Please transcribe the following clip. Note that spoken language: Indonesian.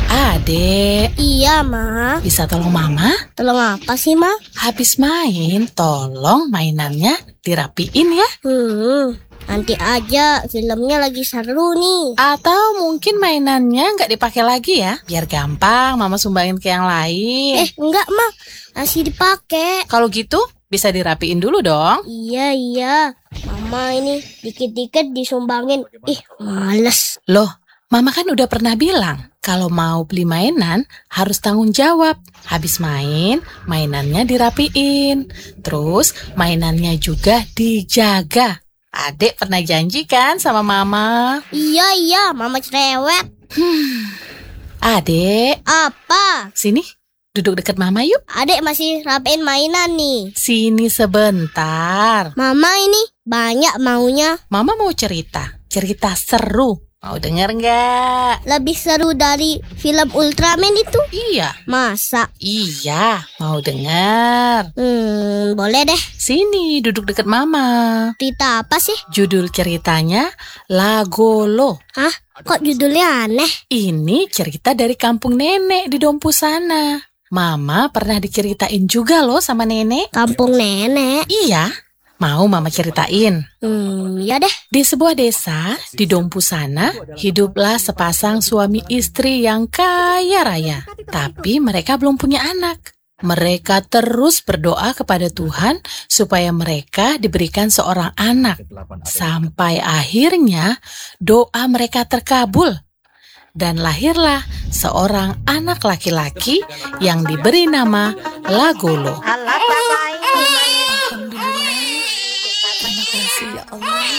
Adek, Iya, Ma. bisa tolong Mama? Tolong apa sih, Ma? Habis main, tolong mainannya dirapiin ya. Nanti aja, filmnya lagi seru nih. Atau mungkin mainannya nggak dipakai lagi ya, biar gampang Mama sumbangin ke yang lain. Enggak, Ma. Masih dipakai. Kalau gitu, bisa dirapiin dulu dong. Iya. Mama ini dikit-dikit disumbangin. Males. Loh, Mama kan udah pernah bilang, kalau mau beli mainan harus tanggung jawab. Habis main, mainannya dirapiin. Terus mainannya juga dijaga. Adek pernah janji kan sama Mama? Iya, Mama cerewet. Adek, Apa? sini duduk dekat Mama yuk. Adek masih rapiin mainan nih. Sini sebentar. Mama ini banyak maunya. Mama mau cerita seru. Mau denger nggak? Lebih seru dari film Ultraman itu. Iya. Masa? Iya, mau denger. Boleh deh. Sini duduk dekat Mama. Cerita apa sih? Judul ceritanya Lagolo. Hah? Kok judulnya aneh? Ini cerita dari kampung nenek di Dompu sana. Mama pernah diceritain juga loh sama nenek. Kampung nenek? Iya, mau Mama ceritain. Ya deh. Di sebuah desa di Dompu sana, hiduplah sepasang suami istri yang kaya raya. Tapi mereka belum punya anak. Mereka terus berdoa kepada Tuhan supaya mereka diberikan seorang anak. Sampai akhirnya doa mereka terkabul. Dan lahirlah seorang anak laki-laki yang diberi nama Lagolo. Alhamdulillah. Terima kasih ya Allah.